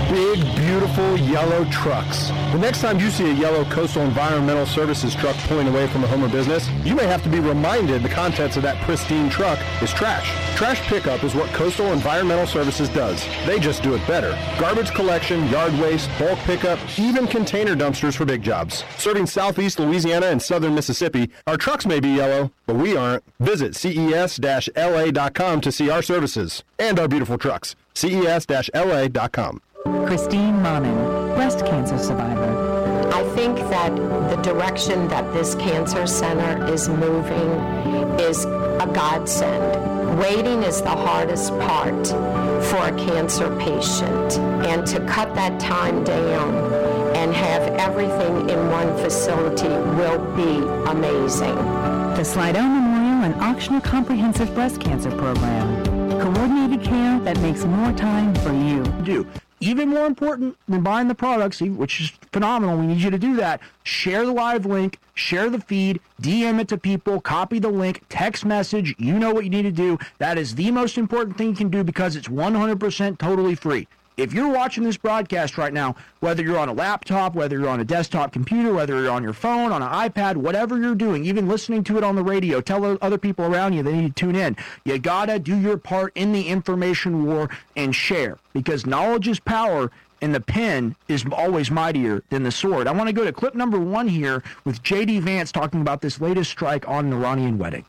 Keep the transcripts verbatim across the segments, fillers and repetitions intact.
big, beautiful yellow trucks. The next time you see a yellow Coastal Environmental Services truck pulling away from a home or business, you may have to be reminded the contents of that pristine truck is trash. Trash pickup is what Coastal Environmental Services does. They just do it better. Garbage collection, yard waste, bulk pickup, even container dumpsters for big jobs. Serving southeast Louisiana and southern Mississippi, our trucks may be yellow, but we aren't. Visit C E S L A dot com to see our services and our beautiful trucks. C E S L A dot com. Christine Monin, breast cancer survivor. I think that the direction that this cancer center is moving is a godsend. Waiting is the hardest part for a cancer patient, and to cut that time down and have everything in one facility will be amazing. The Slidell Memorial and Ochsner Comprehensive Breast Cancer Program. Coordinated care that makes more time for you. Do. Even more important than buying the products, which is phenomenal, we need you to do that. Share the live link, share the feed, D M it to people, copy the link, text message. You know what you need to do. That is the most important thing you can do because it's one hundred percent totally free. If you're watching this broadcast right now, whether you're on a laptop, whether you're on a desktop computer, whether you're on your phone, on an iPad, whatever you're doing, even listening to it on the radio, tell other people around you they need to tune in. You gotta do your part in the information war and share, because knowledge is power and the pen is always mightier than the sword. I want to go to clip number one here with J D Vance talking about this latest strike on an Iranian wedding.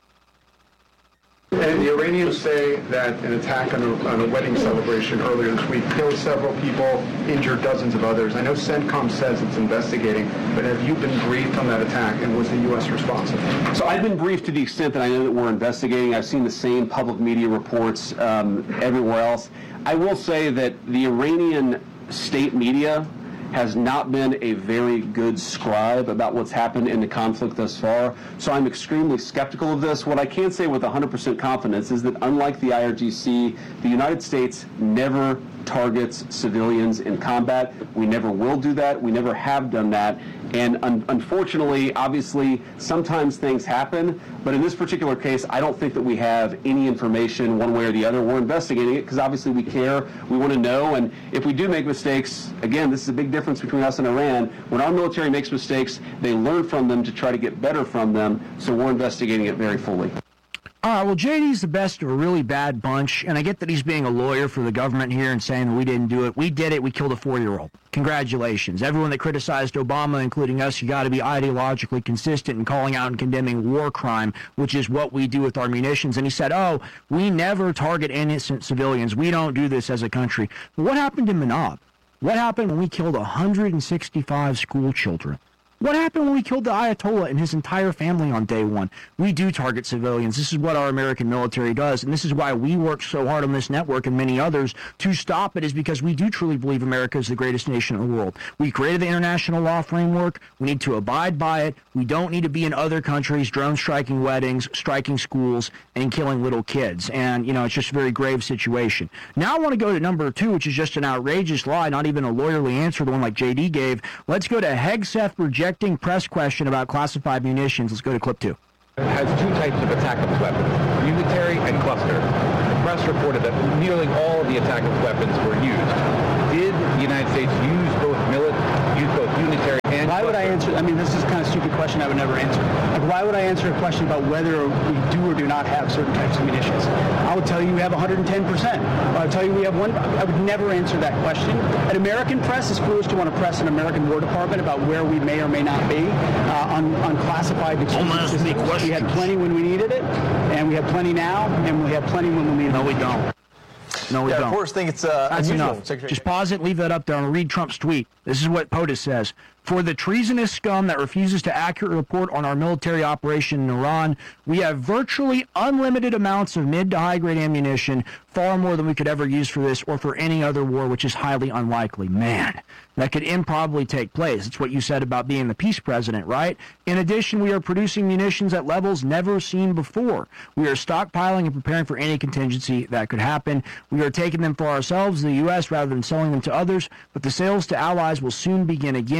And the Iranians say that an attack on a, on a wedding celebration earlier this week killed several people, injured dozens of others. I know CENTCOM says it's investigating, but have you been briefed on that attack, and was the U S responsible? So I've been briefed to the extent that I know that we're investigating. I've seen the same public media reports um, everywhere else. I will say that the Iranian state media has not been a very good scribe about what's happened in the conflict thus far. So I'm extremely skeptical of this. What I can say with one hundred percent confidence is that unlike the I R G C, the United States never targets civilians in combat. We never will do that. We never have done that. And un- unfortunately, obviously, sometimes things happen. But in this particular case, I don't think that we have any information one way or the other. We're investigating it because obviously we care. We want to know. And if we do make mistakes, again, this is a big difference between us and Iran. When our military makes mistakes, they learn from them to try to get better from them. So we're investigating it very fully. All right, well, J D's the best of a really bad bunch, and I get that he's being a lawyer for the government here and saying that we didn't do it. We did it. We killed a four-year-old. Congratulations. Everyone that criticized Obama, including us, you got to be ideologically consistent in calling out and condemning war crime, which is what we do with our munitions. And he said, oh, we never target innocent civilians. We don't do this as a country. But what happened in Manab? What happened when we killed one hundred sixty-five school children? What happened when we killed the Ayatollah and his entire family on day one? We do target civilians. This is what our American military does, and this is why we work so hard on this network and many others to stop it, is because we do truly believe America is the greatest nation in the world. We created the international law framework. We need to abide by it. We don't need to be in other countries drone striking weddings, striking schools, and killing little kids. And, you know, it's just a very grave situation. Now I want to go to number two, which is just an outrageous lie, not even a lawyerly answer, the one like J D gave. Let's go to Hegseth reject press question about classified munitions. Let's go to clip two. It has two types of ATACMS weapons, unitary and cluster. The press reported that nearly all of the ATACMS weapons were used. Did the United States use both military, use both unitary and Why cluster? would I answer? I mean, this is kind of a stupid question I would never answer. Like, why would I answer a question about whether we do or do not have certain types of munitions? I would tell you we have one hundred ten percent. I would tell you we have one. I would never answer that question. An American press is foolish to want to press an American War Department about where we may or may not be uh, on, on classified systems. We had plenty when we needed it, and we have plenty now, and we have plenty when we need it. No, we don't. No, we yeah, don't. Of course, think it's uh, That's unusual. enough. Just pause it, leave that up there, and read Trump's tweet. This is what POTUS says. For the treasonous scum that refuses to accurately report on our military operation in Iran, we have virtually unlimited amounts of mid to high-grade ammunition, far more than we could ever use for this or for any other war, which is highly unlikely. Man, that could improbably take place. It's what you said about being the peace president, right? In addition, we are producing munitions at levels never seen before. We are stockpiling and preparing for any contingency that could happen. We are taking them for ourselves, the U S, rather than selling them to others, but the sales to allies will soon begin again.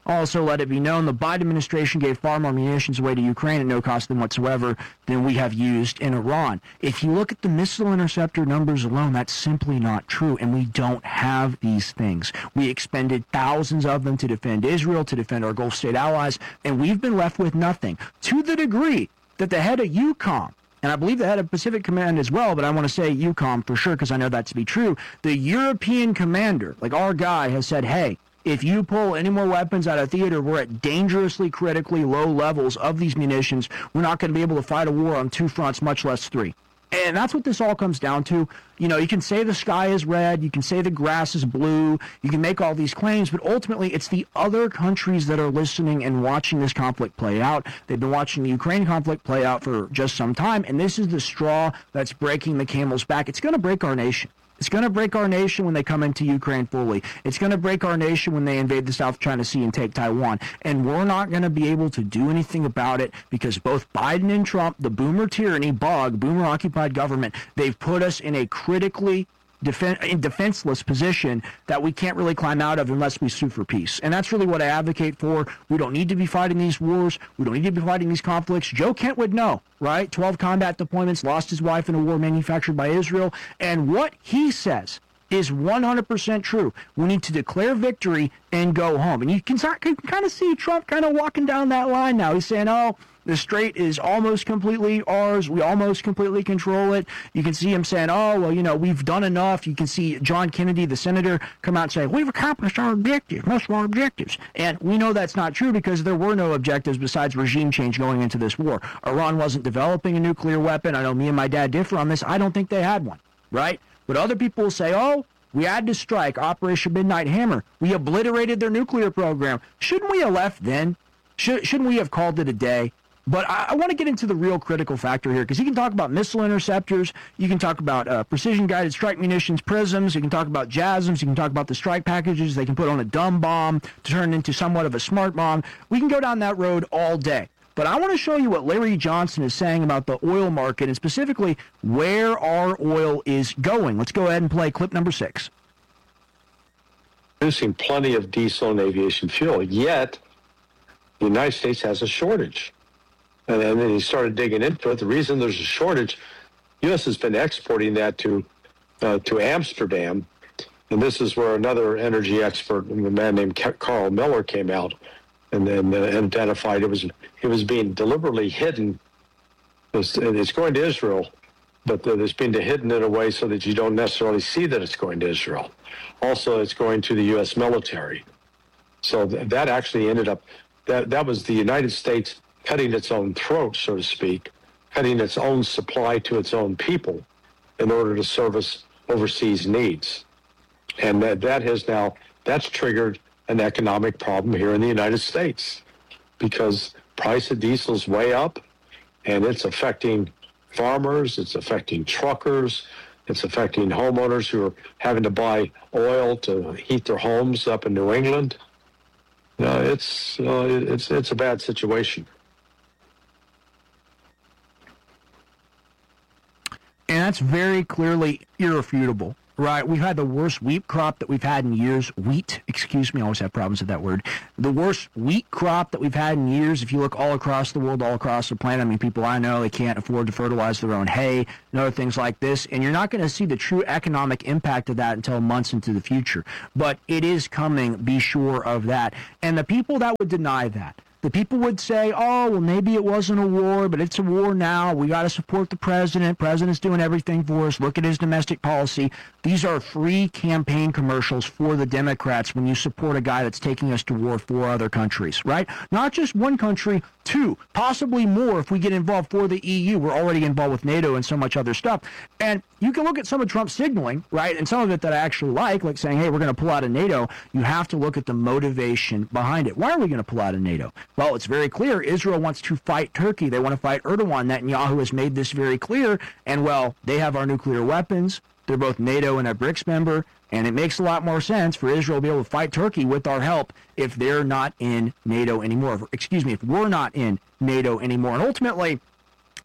Also, let it be known the Biden administration gave far more munitions away to Ukraine at no cost than whatsoever than we have used in Iran. If you look at the missile interceptor numbers alone, that's simply not true, and we don't have these things. We expended thousands of them to defend Israel, to defend our Gulf state allies, and we've been left with nothing. To the degree that the head of EUCOM, and I believe the head of Pacific Command as well, but I want to say EUCOM for sure because I know that to be true, the European commander, like our guy, has said, hey, if you pull any more weapons out of theater, we're at dangerously, critically low levels of these munitions. We're not going to be able to fight a war on two fronts, much less three. And that's what this all comes down to. You know, you can say the sky is red, you can say the grass is blue, you can make all these claims, but ultimately it's the other countries that are listening and watching this conflict play out. They've been watching the Ukraine conflict play out for just some time, and this is the straw that's breaking the camel's back. It's going to break our nation. It's going to break our nation when they come into Ukraine fully. It's going to break our nation when they invade the South China Sea and take Taiwan. And we're not going to be able to do anything about it because both Biden and Trump, the boomer tyranny, bog, boomer-occupied government, they've put us in a critically Defen- in defenseless position that we can't really climb out of unless we sue for peace. And that's really what I advocate for. We don't need to be fighting these wars. We don't need to be fighting these conflicts. Joe Kent would know, right? twelve combat deployments, lost his wife in a war manufactured by Israel. And what he says is one hundred percent true. We need to declare victory and go home. And you can, can kind of see Trump kind of walking down that line now. He's saying, oh, the strait is almost completely ours. We almost completely control it. You can see him saying, oh, well, you know, we've done enough. You can see John Kennedy, the senator, come out and say, we've accomplished our objectives, most of our objectives. And we know that's not true because there were no objectives besides regime change going into this war. Iran wasn't developing a nuclear weapon. I know me and my dad differ on this. I don't think they had one, right? But other people will say, oh, we had to strike Operation Midnight Hammer. We obliterated their nuclear program. Shouldn't we have left then? Should, shouldn't we have called it a day? But I, I want to get into the real critical factor here because you can talk about missile interceptors, you can talk about uh, precision-guided strike munitions, prisms, you can talk about JASSMs, you can talk about the strike packages they can put on a dumb bomb to turn into somewhat of a smart bomb. We can go down that road all day. But I want to show you what Larry Johnson is saying about the oil market and specifically where our oil is going. Let's go ahead and play clip number six. Producing plenty of diesel and aviation fuel, yet the United States has a shortage. And then he started digging into it. The reason there's a shortage, U S has been exporting that to uh, to Amsterdam. And this is where another energy expert, a man named Carl Miller, came out and then uh, identified it was it was being deliberately hidden. It's, it's going to Israel, but it's being hidden in a way so that you don't necessarily see that it's going to Israel. Also, it's going to the U S military. So th- that actually ended up, that, that was the United States cutting its own throat, so to speak, cutting its own supply to its own people in order to service overseas needs. And that, that has now, that's triggered an economic problem here in the United States because price of diesel is way up and it's affecting farmers, it's affecting truckers, it's affecting homeowners who are having to buy oil to heat their homes up in New England. Uh, it's, uh, it's, it's a bad situation. And that's very clearly irrefutable, right? We've had the worst wheat crop that we've had in years. Wheat, excuse me, I always have problems with that word. The worst wheat crop that we've had in years. If you look all across the world, all across the planet, I mean, people I know, they can't afford to fertilize their own hay and other things like this. And you're not going to see the true economic impact of that until months into the future. But it is coming, be sure of that. And the people that would deny that, the people would say, oh, well, maybe it wasn't a war, but it's a war now. We got to support the president. President's doing everything for us. Look at his domestic policy. These are free campaign commercials for the Democrats when you support a guy that's taking us to war for other countries, right? Not just one country, two, possibly more if we get involved for the E U. We're already involved with NATO and so much other stuff. And you can look at some of Trump's signaling, right, and some of it that I actually like, like saying, hey, we're going to pull out of NATO. You have to look at the motivation behind it. Why are we going to pull out of NATO? Well, it's very clear. Israel wants to fight Turkey. They want to fight Erdogan. Netanyahu has made this very clear. And, well, they have our nuclear weapons. They're both NATO and a BRICS member. And it makes a lot more sense for Israel to be able to fight Turkey with our help if they're not in NATO anymore. Excuse me, if we're not in NATO anymore. And ultimately,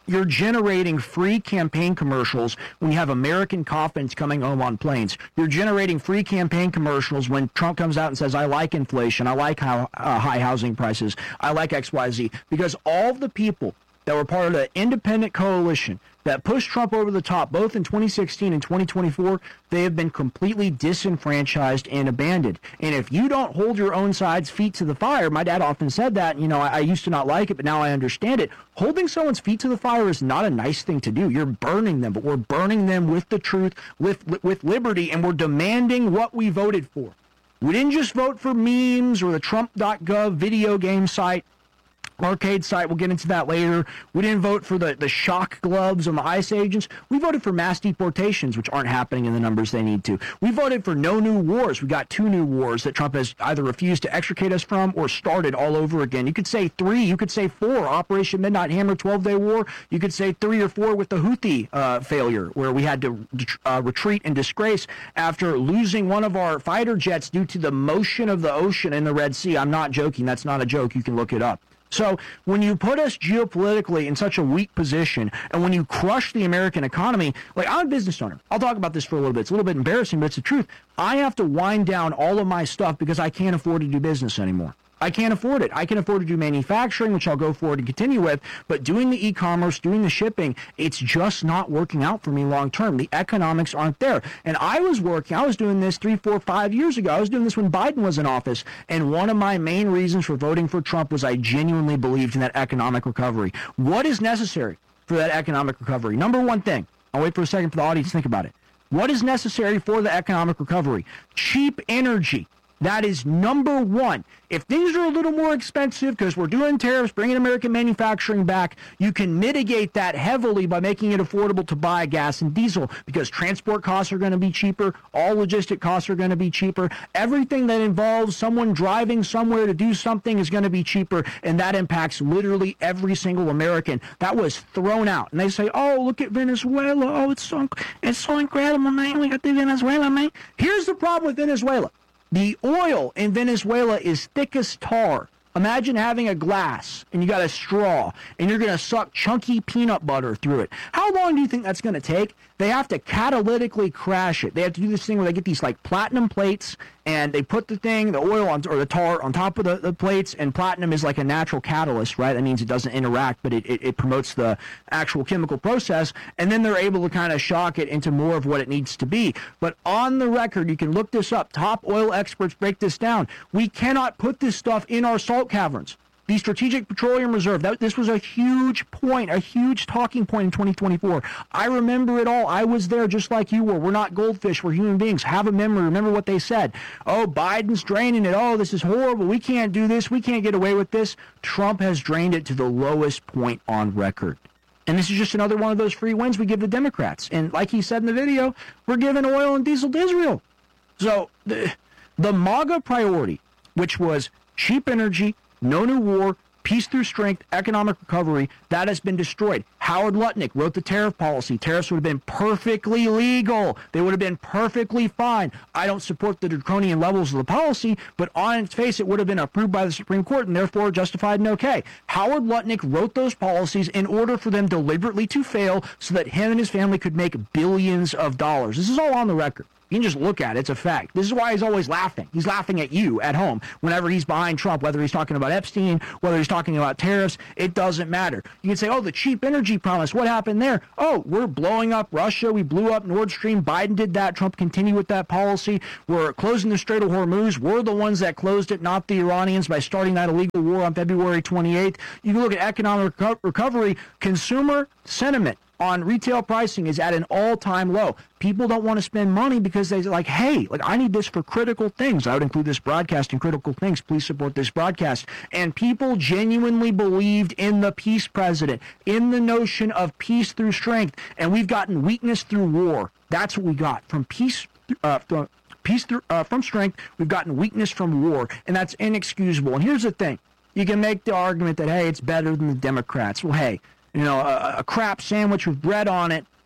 You're generating free campaign commercials when you have American coffins coming home on planes. You're generating free campaign commercials when Trump comes out and says, I like inflation, I like how, uh, high housing prices, I like X Y Z. Because all of the people that were part of the independent coalition that pushed Trump over the top, both in twenty sixteen and twenty twenty-four, they have been completely disenfranchised and abandoned. And if you don't hold your own side's feet to the fire, my dad often said that, you know, I, I used to not like it, but now I understand it. Holding someone's feet to the fire is not a nice thing to do. You're burning them, but we're burning them with the truth, with, with liberty, and we're demanding what we voted for. We didn't just vote for memes or the Trump dot gov video game site, arcade site. We'll get into that later. We didn't vote for the, the shock gloves and the ICE agents. We voted for mass deportations, which aren't happening in the numbers they need to. We voted for no new wars. We got two new wars that Trump has either refused to extricate us from or started all over again. You could say three. You could say four. Operation Midnight Hammer, twelve-day war. You could say three or four with the Houthi uh, failure, where we had to uh, retreat in disgrace after losing one of our fighter jets due to the motion of the ocean in the Red Sea. I'm not joking. That's not a joke. You can look it up. So when you put us geopolitically in such a weak position, and when you crush the American economy, like I'm a business owner. I'll talk about this for a little bit. It's a little bit embarrassing, but it's the truth. I have to wind down all of my stuff because I can't afford to do business anymore. I can't afford it. I can afford to do manufacturing, which I'll go forward and continue with, but doing the e-commerce, doing the shipping, it's just not working out for me long term. The economics aren't there. And I was working, I was doing this three, four, five years ago. I was doing this when Biden was in office. And one of my main reasons for voting for Trump was I genuinely believed in that economic recovery. What is necessary for that economic recovery? Number one thing, I'll wait for a second for the audience to think about it. What is necessary for the economic recovery? Cheap energy. That is number one. If things are a little more expensive because we're doing tariffs, bringing American manufacturing back, you can mitigate that heavily by making it affordable to buy gas and diesel because transport costs are going to be cheaper. All logistic costs are going to be cheaper. Everything that involves someone driving somewhere to do something is going to be cheaper, and that impacts literally every single American. That was thrown out. And they say, oh, look at Venezuela. Oh, it's so, it's so incredible, man. We got the Venezuela, man. Here's the problem with Venezuela. The oil in Venezuela is thick as tar. Imagine having a glass and you got a straw and you're going to suck chunky peanut butter through it. How long do you think that's going to take? They have to catalytically crash it. They have to do this thing where they get these like platinum plates and they put the thing, the oil on, or the tar on top of the, the plates, and platinum is like a natural catalyst, right? That means it doesn't interact, but it, it, it promotes the actual chemical process, and then they're able to kind of shock it into more of what it needs to be. But on the record, you can look this up. Top oil experts break this down. We cannot put this stuff in our salt caverns. The Strategic Petroleum Reserve, that, this was a huge point, a huge talking point in twenty twenty-four. I remember it all. I was there just like you were. We're not goldfish. We're human beings. Have a memory. Remember what they said. Oh, Biden's draining it. Oh, this is horrible. We can't do this. We can't get away with this. Trump has drained it to the lowest point on record. And this is just another one of those free wins we give the Democrats. And like he said in the video, we're giving oil and diesel to Israel. So the, the MAGA priority, which was cheap energy, no new war, peace through strength, economic recovery, that has been destroyed. Howard Lutnick wrote the tariff policy. Tariffs would have been perfectly legal. They would have been perfectly fine. I don't support the draconian levels of the policy, but on its face, it would have been approved by the Supreme Court and therefore justified and okay. Howard Lutnick wrote those policies in order for them deliberately to fail so that him and his family could make billions of dollars. This is all on the record. You can just look at it. It's a fact. This is why he's always laughing. He's laughing at you at home whenever he's behind Trump, whether he's talking about Epstein, whether he's talking about tariffs. It doesn't matter. You can say, oh, the cheap energy promise. What happened there? Oh, we're blowing up Russia. We blew up Nord Stream. Biden did that. Trump continued with that policy. We're closing the Strait of Hormuz. We're the ones that closed it, not the Iranians, by starting that illegal war on February twenty-eighth. You can look at economic reco- recovery. Consumer sentiment on retail pricing is at an all-time low. People don't want to spend money because they're like, hey, like I need this for critical things. I would include this broadcast in critical things. Please support this broadcast. And people genuinely believed in the peace president, in the notion of peace through strength. And we've gotten weakness through war. That's what we got from peace. Uh, from peace through, uh, from strength. We've gotten weakness from war, and that's inexcusable. And here's the thing: you can make the argument that hey, it's better than the Democrats. Well, hey. You know, a, a crap sandwich with bread on it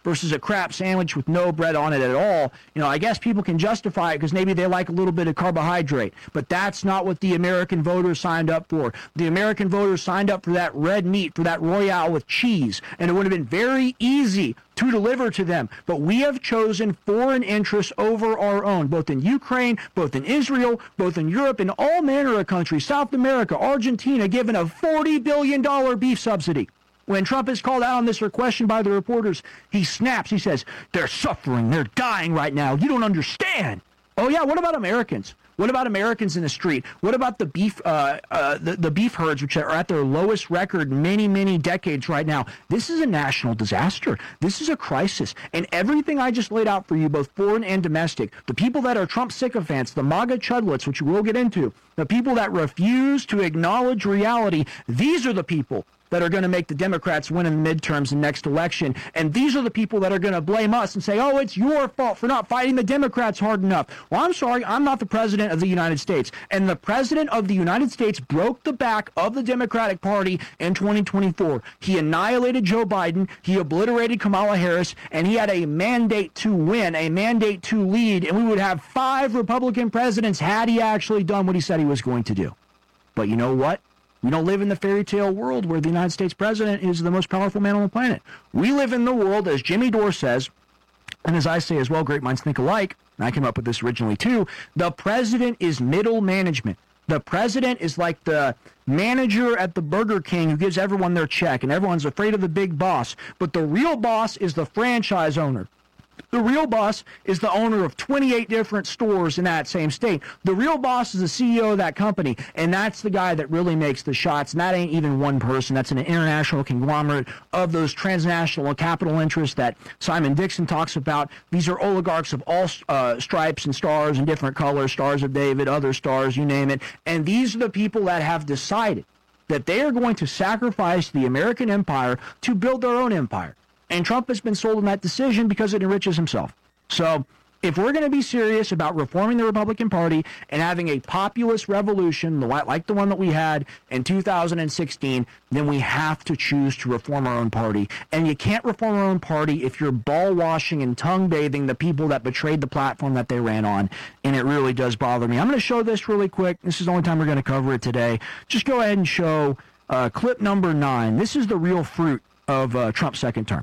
versus a crap sandwich with no bread on it at all, you know, I guess people can justify it because maybe they like a little bit of carbohydrate. But that's not what the American voters signed up for. The American voters signed up for that red meat, for that Royale with cheese. And it would have been very easy to deliver to them. But we have chosen foreign interests over our own, both in Ukraine, both in Israel, both in Europe, in all manner of countries, South America, Argentina, given a forty billion dollars beef subsidy. When Trump is called out on this or questioned by the reporters, he snaps. He says, they're suffering. They're dying right now. You don't understand. Oh, yeah, what about Americans? What about Americans in the street? What about the beef uh, uh, the, the beef herds, which are at their lowest record in many, many decades right now? This is a national disaster. This is a crisis. And everything I just laid out for you, both foreign and domestic, the people that are Trump sycophants, the MAGA chudlets, which we'll get into, the people that refuse to acknowledge reality, these are the people that are going to make the Democrats win in the midterms and next election. And these are the people that are going to blame us and say, oh, it's your fault for not fighting the Democrats hard enough. Well, I'm sorry, I'm not the president of the United States. And the president of the United States broke the back of the Democratic Party in twenty twenty-four. He annihilated Joe Biden, he obliterated Kamala Harris, and he had a mandate to win, a mandate to lead, and we would have five Republican presidents had he actually done what he said he was going to do. But you know what? We don't live in the fairy tale world where the United States president is the most powerful man on the planet. We live in the world, as Jimmy Dore says, and as I say as well, great minds think alike, and I came up with this originally too, the president is middle management. The president is like the manager at the Burger King who gives everyone their check, and everyone's afraid of the big boss. But the real boss is the franchise owner. The real boss is the owner of twenty-eight different stores in that same state. The real boss is the C E O of that company, and that's the guy that really makes the shots. And that ain't even one person. That's an international conglomerate of those transnational capital interests that Simon Dixon talks about. These are oligarchs of all uh, stripes and stars and different colors, stars of David, other stars, you name it. And these are the people that have decided that they are going to sacrifice the American empire to build their own empire. And Trump has been sold in that decision because it enriches himself. So if we're going to be serious about reforming the Republican Party and having a populist revolution like the one that we had in two thousand sixteen, then we have to choose to reform our own party. And you can't reform our own party if you're ball-washing and tongue-bathing the people that betrayed the platform that they ran on. And it really does bother me. I'm going to show this really quick. This is the only time we're going to cover it today. Just go ahead and show uh, clip number nine. This is the real fruit of uh, Trump's second term.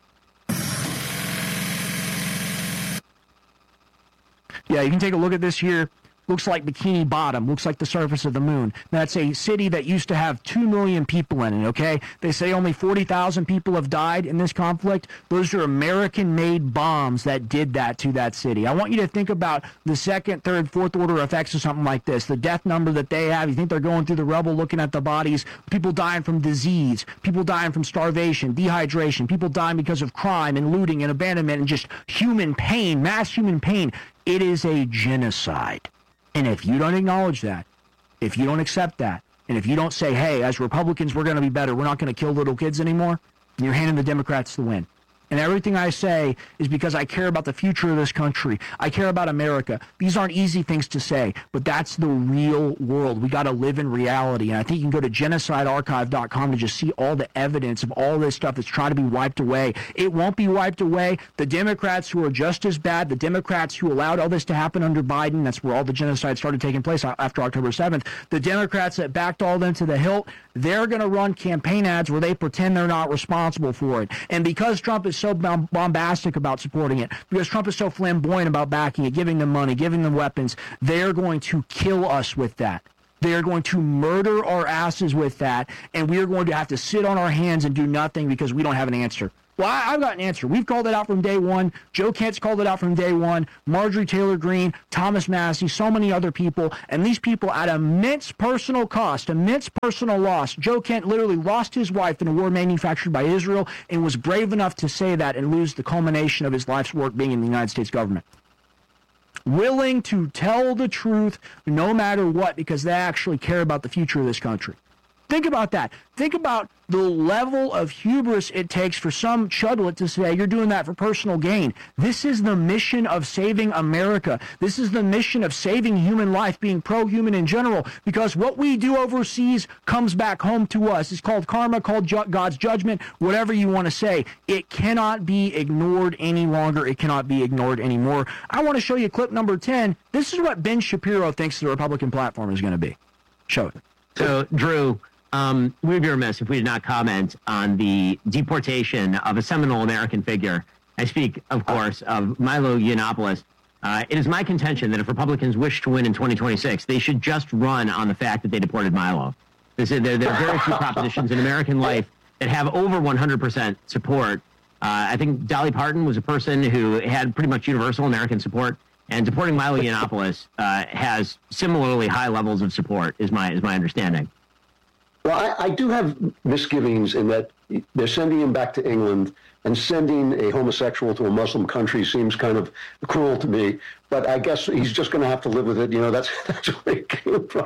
Yeah, you can take a look at this here. Looks like Bikini Bottom. Looks like the surface of the moon. That's a city that used to have two million people in it, okay? They say only forty thousand people have died in this conflict. Those are American-made bombs that did that to that city. I want you to think about the second, third, fourth order effects of something like this. The death number that they have. You think they're going through the rubble looking at the bodies. People dying from disease. People dying from starvation, dehydration. People dying because of crime and looting and abandonment and just human pain, mass human pain. It is a genocide. And if you don't acknowledge that, if you don't accept that, and if you don't say, hey, as Republicans, we're going to be better, we're not going to kill little kids anymore, you're handing the Democrats the win. And everything I say is because I care about the future of this country. I care about America. These aren't easy things to say, but that's the real world. We got to live in reality. And I think you can go to genocide archive dot com to just see all the evidence of all this stuff that's trying to be wiped away. It won't be wiped away. The Democrats who are just as bad, the Democrats who allowed all this to happen under Biden, that's where all the genocide started taking place after October seventh, the Democrats that backed all them to the hilt, they're going to run campaign ads where they pretend they're not responsible for it. And because Trump is so bombastic about supporting it, because Trump is so flamboyant about backing it, giving them money, giving them weapons, they're going to kill us with that. They are going to murder our asses with that, and we are going to have to sit on our hands and do nothing because we don't have an answer. Well, I, I've got an answer. We've called it out from day one. Joe Kent's called it out from day one. Marjorie Taylor Greene, Thomas Massie, so many other people. And these people at immense personal cost, immense personal loss. Joe Kent literally lost his wife in a war manufactured by Israel and was brave enough to say that and lose the culmination of his life's work being in the United States government. Willing to tell the truth no matter what because they actually care about the future of this country. Think about that. Think about the level of hubris it takes for some chudlet to say you're doing that for personal gain. This is the mission of saving America. This is the mission of saving human life, being pro-human in general, because what we do overseas comes back home to us. It's called karma, called ju- God's judgment, whatever you want to say. It cannot be ignored any longer. It cannot be ignored anymore. I want to show you clip number ten. This is what Ben Shapiro thinks the Republican platform is going to be. Show it. So, Drew, Um, we would be remiss if we did not comment on the deportation of a seminal American figure. I speak, of course, of Milo Yiannopoulos. Uh, it is my contention that if Republicans wish to win in twenty twenty-six, they should just run on the fact that they deported Milo. This is, there, there are very few propositions in American life that have over one hundred percent support. Uh, I think Dolly Parton was a person who had pretty much universal American support, and deporting Milo Yiannopoulos uh, has similarly high levels of support, is my is my understanding. Well, I, I do have misgivings in that they're sending him back to England, and sending a homosexual to a Muslim country seems kind of cruel to me. But I guess he's just going to have to live with it. You know, that's that's where it came from.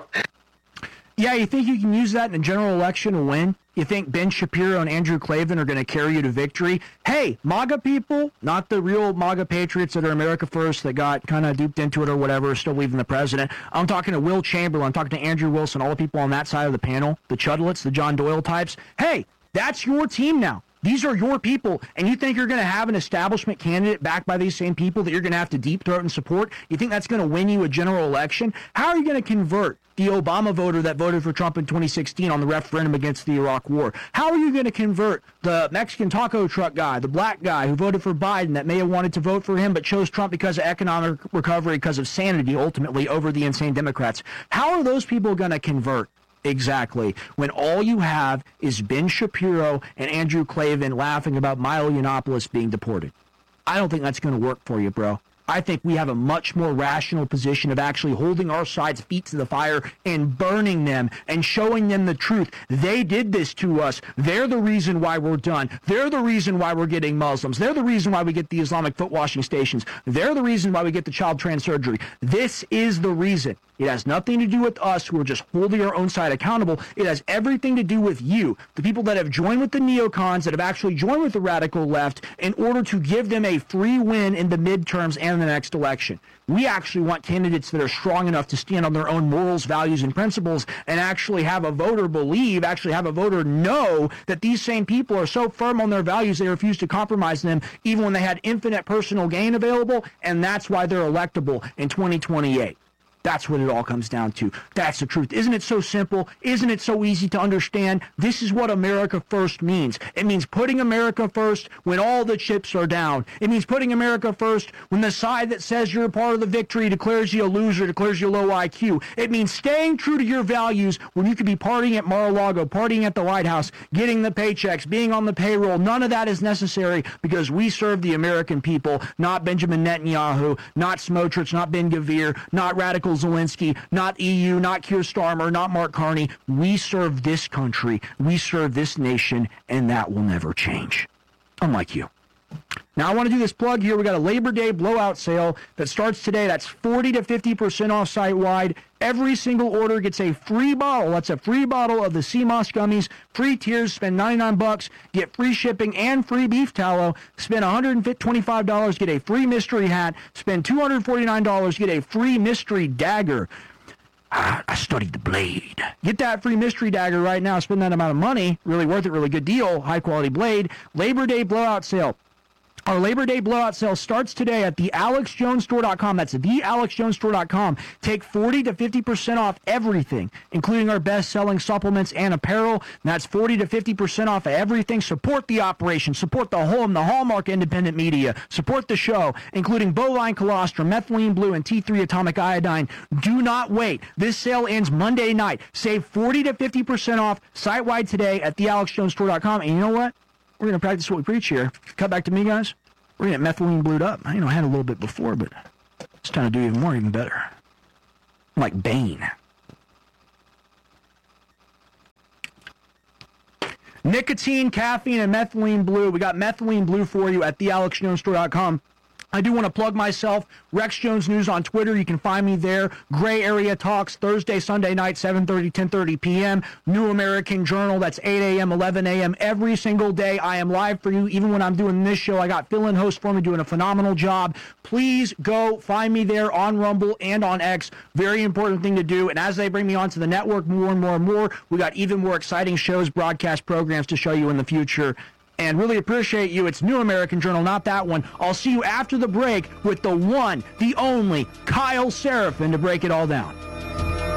Yeah, you think you can use that in a general election to win? You think Ben Shapiro and Andrew Klavan are going to carry you to victory? Hey, MAGA people, not the real MAGA patriots that are America First that got kind of duped into it or whatever, still leaving the president. I'm talking to Will Chamberlain. I'm talking to Andrew Wilson, all the people on that side of the panel, the Chudlets, the John Doyle types. Hey, that's your team now. These are your people, and you think you're going to have an establishment candidate backed by these same people that you're going to have to deep throat and support? You think that's going to win you a general election? How are you going to convert the Obama voter that voted for Trump in twenty sixteen on the referendum against the Iraq War? How are you going to convert the Mexican taco truck guy, the black guy who voted for Biden that may have wanted to vote for him but chose Trump because of economic recovery, because of sanity, ultimately, over the insane Democrats? How are those people going to convert? Exactly. When all you have is Ben Shapiro and Andrew Klavan laughing about Milo Yiannopoulos being deported. I don't think that's going to work for you, bro. I think we have a much more rational position of actually holding our side's feet to the fire and burning them and showing them the truth. They did this to us. They're the reason why we're done. They're the reason why we're getting Muslims. They're the reason why we get the Islamic foot washing stations. They're the reason why we get the child trans surgery. This is the reason. It has nothing to do with us who are just holding our own side accountable. It has everything to do with you, the people that have joined with the neocons, that have actually joined with the radical left in order to give them a free win in the midterms and the next election. We actually want candidates that are strong enough to stand on their own morals, values, and principles and actually have a voter believe, actually have a voter know that these same people are so firm on their values they refuse to compromise them even when they had infinite personal gain available, and that's why they're electable in twenty twenty-eight. That's what it all comes down to. That's the truth. Isn't it so simple? Isn't it so easy to understand? This is what America First means. It means putting America first when all the chips are down. It means putting America first when the side that says you're a part of the victory declares you a loser, declares you low I Q. It means staying true to your values when you could be partying at Mar-a-Lago, partying at the White House, getting the paychecks, being on the payroll. None of that is necessary because we serve the American people, not Benjamin Netanyahu, not Smotrich, not Ben-Gvir, not radical Zelensky, not E U, not Keir Starmer, not Mark Carney. We serve this country. We serve this nation, and that will never change. Unlike you. Now, I want to do this plug here. We got a Labor Day blowout sale that starts today. That's forty to fifty percent off site-wide. Every single order gets a free bottle. That's a free bottle of the C M O S gummies. Free tiers. Spend ninety-nine bucks. Get free shipping and free beef tallow. Spend one hundred twenty-five dollars. Get a free mystery hat. Spend two hundred forty-nine dollars. Get a free mystery dagger. Ah, I studied the blade. Get that free mystery dagger right now. Spend that amount of money. Really worth it. Really good deal. High-quality blade. Labor Day blowout sale. Our Labor Day blowout sale starts today at the alex jones store dot com. That's the alex jones store dot com. Take forty to fifty percent off everything, including our best-selling supplements and apparel. And that's forty to fifty percent off of everything. Support the operation. Support the home, the Hallmark Independent Media. Support the show, including bovine colostrum, methylene blue, and T three atomic iodine. Do not wait. This sale ends Monday night. Save forty to fifty percent off site-wide today at the alex jones store dot com. And you know what? We're going to practice what we preach here. Cut back to me, guys. We're going to get methylene blued up. I, you know, I had a little bit before, but it's time to do even more, even better. I'm like Bane. Nicotine, caffeine, and methylene blue. We got methylene blue for you at the alex jones store dot com. I do want to plug myself. Rex Jones News on Twitter. You can find me there. Gray Area Talks, Thursday, Sunday night, seven thirty, ten thirty p.m. New American Journal, that's eight a.m., eleven a.m. Every single day I am live for you. Even when I'm doing this show, I got fill-in host for me doing a phenomenal job. Please go find me there on Rumble and on X. Very important thing to do. And as they bring me onto the network more and more and more, we got even more exciting shows, broadcast programs to show you in the future. And really appreciate you. It's New American Journal, not that one. I'll see you after the break with the one, the only, Kyle Seraphin to break it all down.